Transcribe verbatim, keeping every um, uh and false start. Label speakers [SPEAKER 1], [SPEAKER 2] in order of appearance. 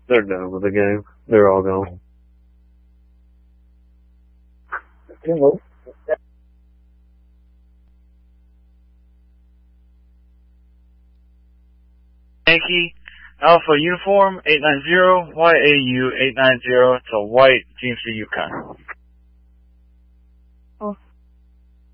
[SPEAKER 1] They're done with the game. They're all gone.
[SPEAKER 2] Hello.
[SPEAKER 3] Yankee Alpha Uniform eight nine zero Y A U eight nine zero to White Teamster Yukon.